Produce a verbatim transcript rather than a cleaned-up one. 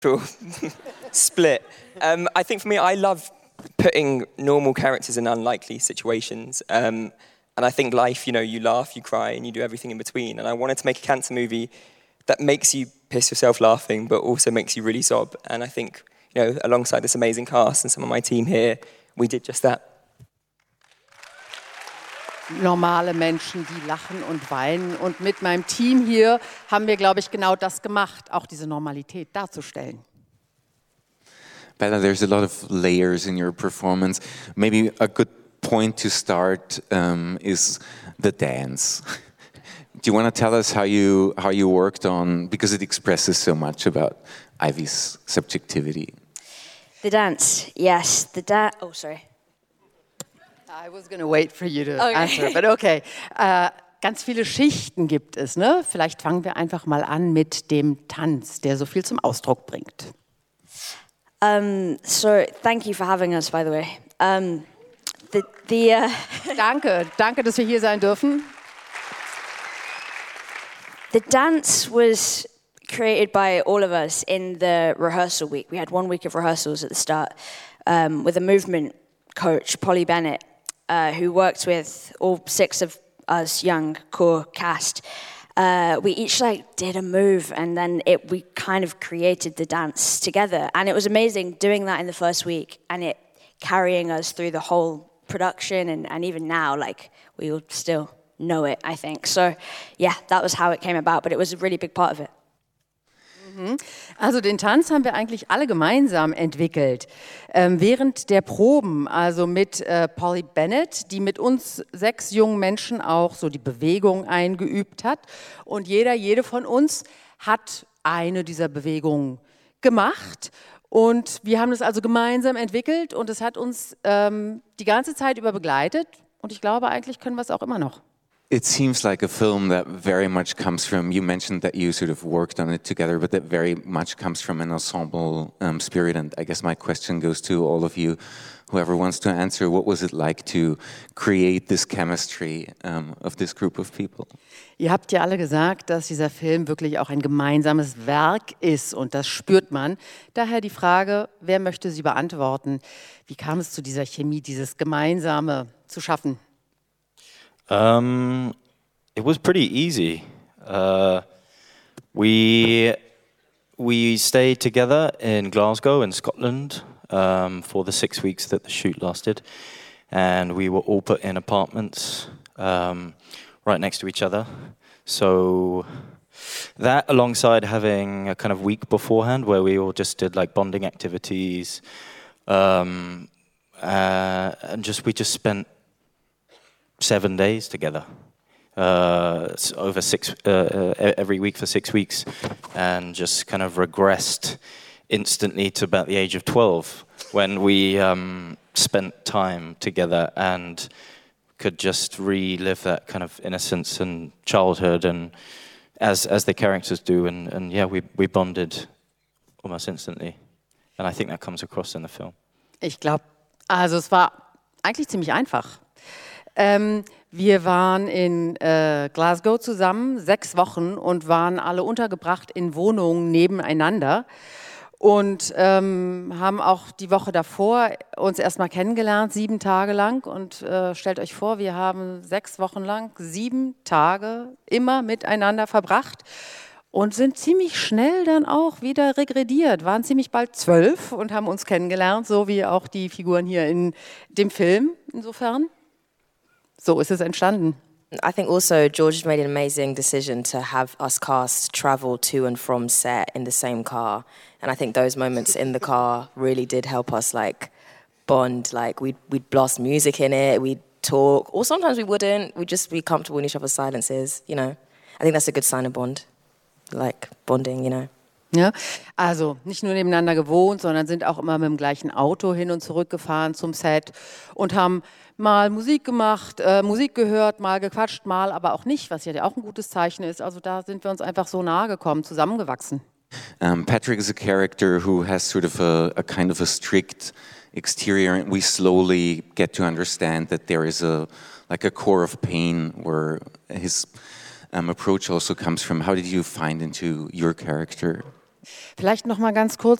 Sure. Split. Um, I think for me, I love putting normal characters in unlikely situations. Um, and I think life, you know, you laugh, you cry, and you do everything in between. And I wanted to make a cancer movie that makes you piss yourself laughing, but also makes you really sob. And I think, you know, alongside this amazing cast and some of my team here, we did just that. Normale Menschen, die lachen und weinen. Und mit meinem Team hier haben wir, glaube ich, genau das gemacht, auch diese Normalität darzustellen. Bella, there's a lot of layers in your performance. Maybe a good point to start um, is the dance. Do you want to tell us how you how you worked on, because it expresses so much about Ivy's subjectivity? The dance, yes. The dance. Oh, sorry. I was going to wait for you to okay. answer, but okay. Äh, ganz viele Schichten gibt es, ne? Vielleicht fangen wir einfach mal an mit dem Tanz, der so viel zum Ausdruck bringt. Um, so, thank you for having us, by the way. Um, the, the, uh danke, danke, dass wir hier sein dürfen. The dance was created by all of us in the rehearsal week. We had one week of rehearsals at the start um, with a movement coach, Polly Bennett, uh, who worked with all six of us young core cast. Uh, we each like did a move, and then it we kind of created the dance together, and it was amazing doing that in the first week, and it carrying us through the whole production, and, and even now, like we all still know it, I think. So, yeah, that was how it came about, but it was a really big part of it. Also den Tanz haben wir eigentlich alle gemeinsam entwickelt. Ähm, während der Proben, also mit äh, Polly Bennett, die mit uns sechs jungen Menschen auch so die Bewegung eingeübt hat. Und jeder, jede von uns hat eine dieser Bewegungen gemacht. Und wir haben das also gemeinsam entwickelt und es hat uns ähm, die ganze Zeit über begleitet. Und ich glaube, eigentlich können wir es auch immer noch. It seems like a film that very much comes from, you mentioned that you sort of worked on it together, but that very much comes from an ensemble um, spirit. And I guess my question goes to all of you, whoever wants to answer, what was it like to create this chemistry um, of this group of people? Ihr habt ja alle gesagt, dass dieser Film wirklich auch ein gemeinsames Werk ist und das spürt man. Daher die Frage, wer möchte sie beantworten? Wie kam es zu dieser Chemie, dieses Gemeinsame zu schaffen? Um, it was pretty easy. Uh, we we stayed together in Glasgow in Scotland um, for the six weeks that the shoot lasted, and we were all put in apartments um, right next to each other. So that, alongside having a kind of week beforehand where we all just did like bonding activities, um, uh, and just we just spent seven days together, uh, over six, uh, uh, every week for six weeks, and just kind of regressed instantly to about the age of twelve when we um, spent time together and could just relive that kind of innocence and childhood, and as as the characters do, and, and yeah, we we bonded almost instantly, and I think that comes across in the film. Ich glaube, also es war eigentlich ziemlich einfach. Ähm, wir waren in äh, Glasgow zusammen, sechs Wochen und waren alle untergebracht in Wohnungen nebeneinander und ähm, haben auch die Woche davor uns erstmal kennengelernt, sieben Tage lang und äh, stellt euch vor, wir haben sechs Wochen lang, sieben Tage immer miteinander verbracht und sind ziemlich schnell dann auch wieder regrediert, waren ziemlich bald zwölf und haben uns kennengelernt, so wie auch die Figuren hier in dem Film insofern. So ist es entstanden. I think also George made an amazing decision to have us cast travel to and from set in the same car. And I think those moments in the car really did help us like bond. Like we'd, we'd blast music in it, we'd talk, or sometimes we wouldn't. We'd just be comfortable in each other's silences, you know. I think that's a good sign of bond, like bonding, you know. Ja, also nicht nur nebeneinander gewohnt, sondern sind auch immer mit dem gleichen Auto hin und zurück gefahren zum Set und haben mal Musik gemacht, äh, Musik gehört, mal gequatscht, mal aber auch nicht, was ja auch ein gutes Zeichen ist. Also da sind wir uns einfach so nahe gekommen, zusammengewachsen. Um, Patrick is a character who has sort of a, a kind of a strict exterior, and we slowly get to understand that there is a like a core of pain where his um, approach also comes from. How did you find into your character? Vielleicht noch mal ganz kurz